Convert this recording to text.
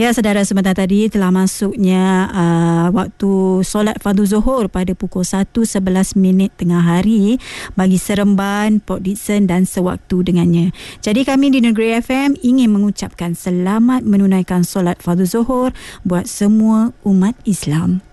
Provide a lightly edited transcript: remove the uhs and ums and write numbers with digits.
Ya, saudara, sebentar tadi telah masuknya waktu solat fardu zuhur pada pukul 1:11 tengah hari bagi Seremban, Port Dickson dan sewaktu dengannya. Jadi kami di Negeri FM ingin mengucapkan selamat menunaikan solat fardu zuhur buat semua umat Islam.